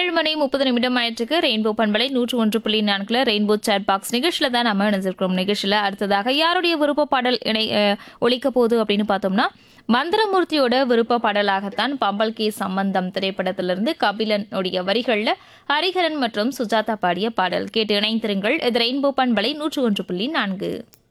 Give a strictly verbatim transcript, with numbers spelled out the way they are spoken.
ஏழு மணி முப்பது நிமிடம் ஆயிற்றுக்கு ரெயின்போ பண்பலை நூற்று ஒன்று புள்ளி நான்குல ரெயின்போ சாட் பாக்ஸ் நிகழ்ச்சியில தான் நம்ம இணைஞ்சிருக்கிறோம். நிகழ்ச்சியில அடுத்ததாக யாருடைய விருப்ப பாடல் இணை ஒழிக்க போகுது அப்படின்னு பார்த்தோம்னா, மந்திரமூர்த்தியோட விருப்ப பாடலாகத்தான் பம்பல் கே சம்பந்தம் திரைப்படத்திலிருந்து கபிலன் உடைய வரிகள்ல ஹரிஹரன் மற்றும் சுஜாதா பாடிய பாடல் கேட்டு இணைந்திருங்கள். இது ரெயின்போ பண்பலை நூற்று ஒன்று புள்ளி நான்கு.